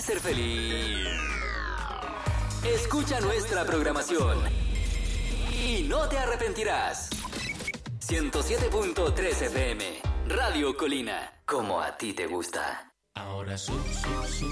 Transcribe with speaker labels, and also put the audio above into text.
Speaker 1: ser feliz, escucha nuestra programación y no te arrepentirás. 107.3 FM, Radio Colina, como a ti te gusta.
Speaker 2: Ahora sube